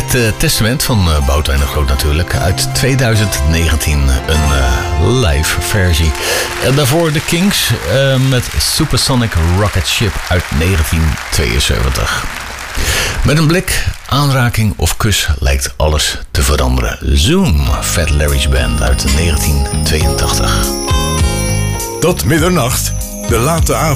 Het testament van Boudewijn de Groot natuurlijk. Uit 2019 een live versie. En daarvoor de Kings met Supersonic Rocket Ship uit 1972. Met een blik, aanraking of kus lijkt alles te veranderen. Zoom, Fat Larry's Band uit 1982. Tot middernacht, de late avond.